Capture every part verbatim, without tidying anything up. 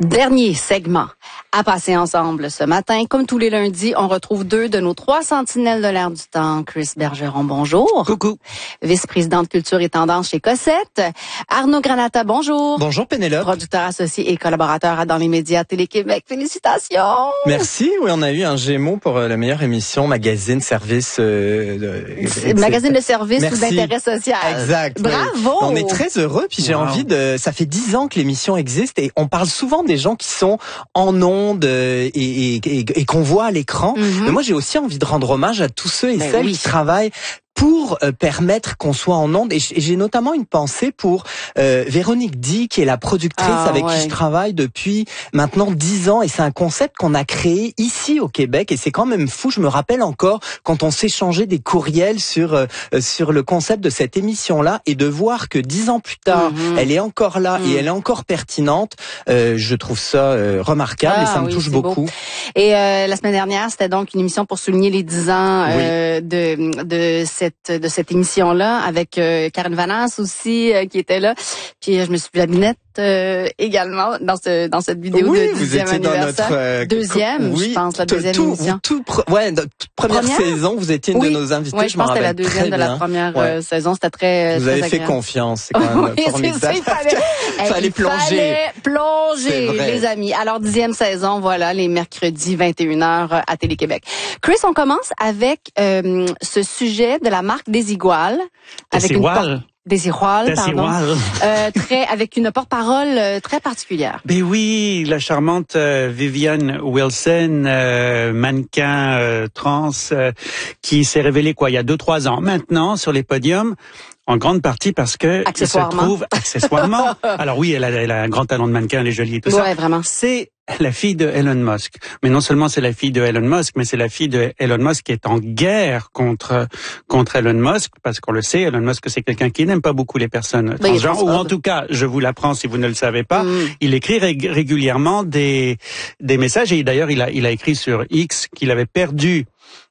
Dernier segment à passer ensemble ce matin. Comme tous les lundis, on retrouve deux de nos trois sentinelles de l'air du temps. Chris Bergeron, bonjour. Coucou. Vice-présidente culture et tendance chez Cossette. Arnaud Granata, bonjour. Bonjour Pénélope. Producteur associé et collaborateur à Dans les médias Télé-Québec. Félicitations. Merci. Oui, on a eu un Gémeaux pour euh, la meilleure émission, magazine, service. Euh, de, magazine de service Merci. ou d'intérêt social. Exact. Bravo. Oui. On est très heureux. Puis j'ai wow. envie de. Ça fait dix ans que l'émission existe et on parle souvent des gens qui sont en ondes et, et, et, et qu'on voit à l'écran. Mm-hmm. Mais moi, j'ai aussi envie de rendre hommage à tous ceux et ben celles oui. qui travaillent pour euh, permettre qu'on soit en ondes. Et j'ai notamment une pensée pour euh, Véronique Di, qui est la productrice ah, avec ouais. qui je travaille depuis maintenant dix ans. Et c'est un concept qu'on a créé ici au Québec. Et c'est quand même fou. Je me rappelle encore quand on s'échangeait des courriels sur euh, sur le concept de cette émission-là, et de voir que dix ans plus tard, mm-hmm. elle est encore là mm. et elle est encore pertinente. Euh, je trouve ça euh, remarquable ah, et ça me oui, touche beaucoup. Beau. Et euh, la semaine dernière, c'était donc une émission pour souligner les dix ans euh, oui. de de cette de cette émission-là, avec euh, Karen Vanasse aussi euh, qui était là. Puis euh, je me suis vu la binette euh, également dans ce dans cette vidéo oui, de dixième anniversaire. Dans notre, euh, deuxième, oui, je pense, la deuxième tout, émission. Tout, tout, ouais, notre première, première saison, vous étiez une oui. de nos invités. Oui, je, je pense que c'était la deuxième de la première ouais. euh, saison. C'était très Vous très avez agréable. fait confiance, c'est quand même oui, formidable. C'est, c'est, il fallait, fallait il plonger. Fallait plonger, les amis. Alors, dixième saison, voilà, les mercredis vingt et une heures à Télé-Québec. Chris, on commence avec euh, ce sujet de la marque Desigual. Desigual. Desigual, pardon. Euh, très, avec une porte-parole euh, très particulière. Ben oui, la charmante euh, Vivian Wilson, euh, mannequin euh, trans, euh, qui s'est révélée quoi, il y a deux, trois ans maintenant sur les podiums. En grande partie parce que elle se trouve accessoirement. Alors oui, elle a, elle a un grand talent de mannequin, elle est jolie et tout ouais, ça. Ouais, vraiment. C'est la fille de Elon Musk. Mais non seulement c'est la fille de Elon Musk, mais c'est la fille de Elon Musk qui est en guerre contre contre Elon Musk, parce qu'on le sait, Elon Musk c'est quelqu'un qui n'aime pas beaucoup les personnes transgenres, ou en tout cas, je vous l'apprends si vous ne le savez pas, mm. il écrit rég- régulièrement des des messages, et d'ailleurs il a il a écrit sur X qu'il avait perdu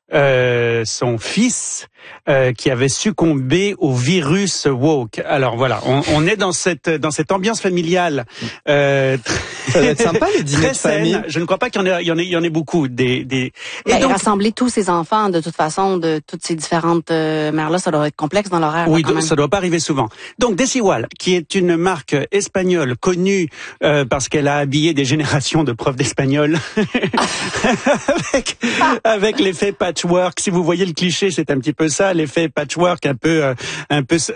Euh, son fils euh, qui avait succombé au virus woke. Alors voilà, on, on est dans cette dans cette ambiance familiale. Euh, Ça va être sympa les dîners de famille. Je ne crois pas qu'il y en ait il y en ait il y en ait beaucoup des des. Et ben, donc, rassembler tous ces enfants de toute façon de toutes ces différentes euh, mères là, ça doit être complexe dans l'horaire. Oui, là, ça doit pas arriver souvent. Donc Desigual, qui est une marque espagnole connue euh, parce qu'elle a habillé des générations de profs d'espagnol avec avec l'effet patchwork. Si vous voyez le cliché, c'est un petit peu ça, l'effet patchwork, un peu, euh, un peu